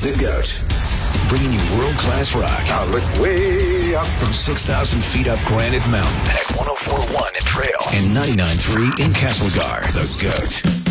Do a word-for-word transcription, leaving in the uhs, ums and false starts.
The GOAT. Bringing you world-class rock. I look way up. From six thousand feet up Granite Mountain at one oh four point one in Trail and ninety-nine point three in Castlegar. The GOAT.